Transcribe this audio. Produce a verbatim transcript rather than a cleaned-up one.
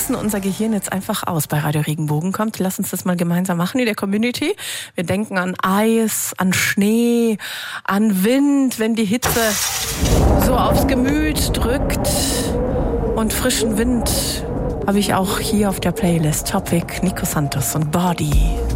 schalten unser Gehirn jetzt einfach aus bei Radio Regenbogen. Kommt, lass uns das mal gemeinsam machen in der Community. Wir denken an Eis, an Schnee, an Wind, wenn die Hitze so aufs Gemüt drückt. Und frischen Wind habe ich auch hier auf der Playlist. Topic, Nico Santos und Body.